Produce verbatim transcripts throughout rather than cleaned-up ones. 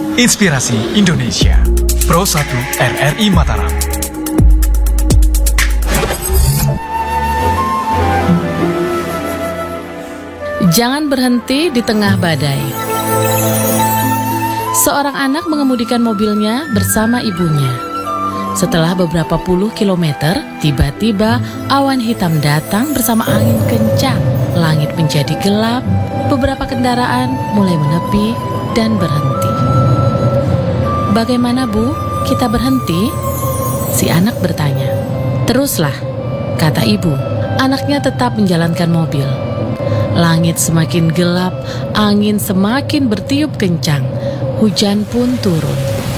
Inspirasi Indonesia, Pro satu R R I Mataram. Jangan berhenti di tengah badai. Seorang anak mengemudikan mobilnya bersama ibunya. Setelah beberapa puluh kilometer, tiba-tiba awan hitam datang bersama angin kencang. Langit menjadi gelap, beberapa kendaraan mulai menepi dan berhenti. "Bagaimana, Bu? Kita berhenti?" si anak bertanya. "Teruslah," kata ibu. Anaknya tetap menjalankan mobil. Langit semakin gelap, angin semakin bertiup kencang, hujan pun turun.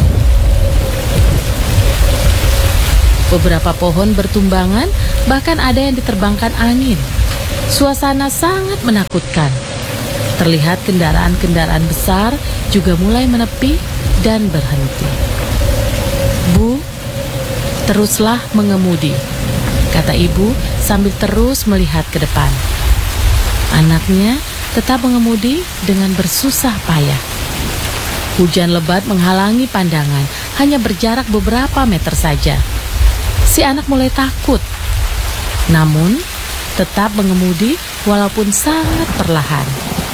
Beberapa pohon bertumbangan, bahkan ada yang diterbangkan angin. Suasana sangat menakutkan. Terlihat kendaraan-kendaraan besar juga mulai menepi dan berhenti. "Bu, teruslah mengemudi," kata ibu sambil terus melihat ke depan. Anaknya tetap mengemudi dengan bersusah payah. Hujan lebat menghalangi pandangan, hanya berjarak beberapa meter saja. Si anak mulai takut, namun tetap mengemudi walaupun sangat perlahan.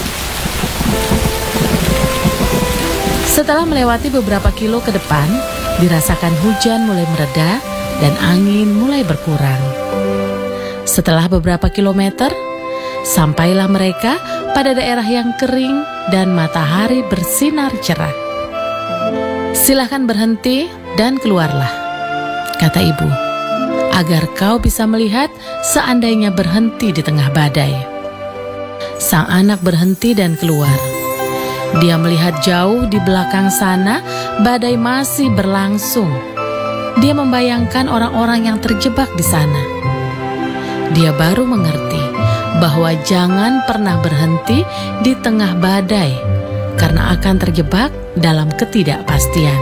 Setelah melewati beberapa kilo ke depan, dirasakan hujan mulai mereda dan angin mulai berkurang. Setelah beberapa kilometer, sampailah mereka pada daerah yang kering dan matahari bersinar cerah. "Silahkan berhenti dan keluarlah," kata ibu, "agar kau bisa melihat seandainya berhenti di tengah badai." Sang anak berhenti dan keluar. Dia melihat jauh di belakang sana, badai masih berlangsung. Dia membayangkan orang-orang yang terjebak di sana. Dia baru mengerti bahwa jangan pernah berhenti di tengah badai, karena akan terjebak dalam ketidakpastian.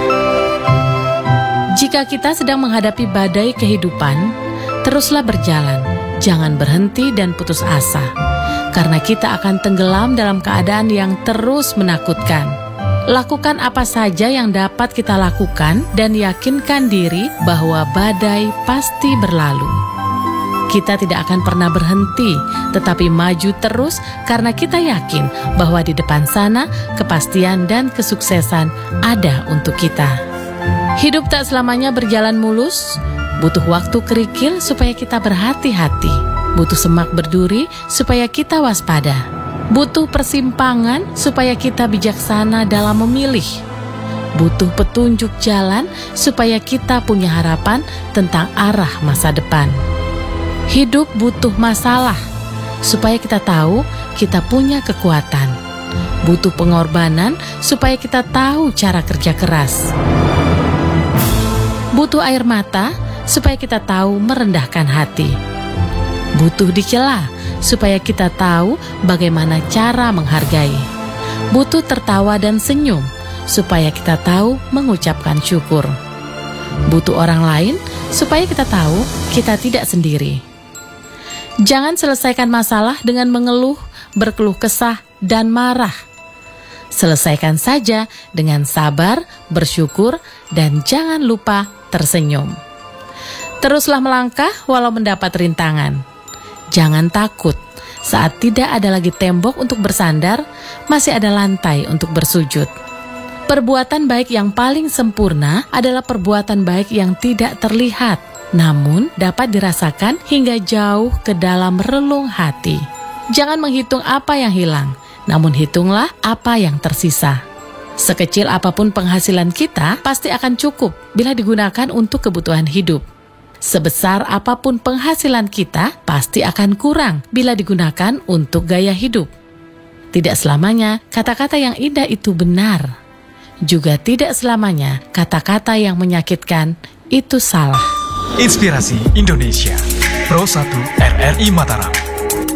Jika kita sedang menghadapi badai kehidupan, teruslah berjalan, jangan berhenti dan putus asa, karena kita akan tenggelam dalam keadaan yang terus menakutkan. Lakukan apa saja yang dapat kita lakukan dan yakinkan diri bahwa badai pasti berlalu. Kita tidak akan pernah berhenti, tetapi maju terus karena kita yakin bahwa di depan sana kepastian dan kesuksesan ada untuk kita. Hidup tak selamanya berjalan mulus, butuh waktu kerikil supaya kita berhati-hati, butuh semak berduri supaya kita waspada, butuh persimpangan supaya kita bijaksana dalam memilih, butuh petunjuk jalan supaya kita punya harapan tentang arah masa depan. Hidup butuh masalah supaya kita tahu kita punya kekuatan. Butuh pengorbanan supaya kita tahu cara kerja keras. Butuh air mata supaya kita tahu merendahkan hati. Butuh dicela supaya kita tahu bagaimana cara menghargai. Butuh tertawa dan senyum supaya kita tahu mengucapkan syukur. Butuh orang lain supaya kita tahu kita tidak sendiri. Jangan selesaikan masalah dengan mengeluh, berkeluh kesah, dan marah. Selesaikan saja dengan sabar, bersyukur, dan jangan lupa tersenyum. Teruslah melangkah walau mendapat rintangan. Jangan takut, saat tidak ada lagi tembok untuk bersandar, masih ada lantai untuk bersujud. Perbuatan baik yang paling sempurna adalah perbuatan baik yang tidak terlihat, namun dapat dirasakan hingga jauh ke dalam relung hati. Jangan menghitung apa yang hilang, namun hitunglah apa yang tersisa. Sekecil apapun penghasilan kita, pasti akan cukup bila digunakan untuk kebutuhan hidup. Sebesar apapun penghasilan kita, pasti akan kurang bila digunakan untuk gaya hidup. Tidak selamanya kata-kata yang indah itu benar. Juga tidak selamanya kata-kata yang menyakitkan itu salah. Inspirasi Indonesia, Pro satu R R I Mataram.